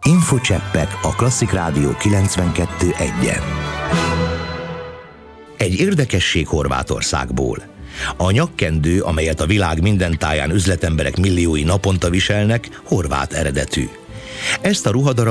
Infocseppek a Klasszik Rádió 92.1-en. Egy érdekesség Horvátországból. A nyakkendő, amelyet a világ minden táján üzletemberek milliói naponta viselnek, horvát eredetű. Ezt a ruhadarabot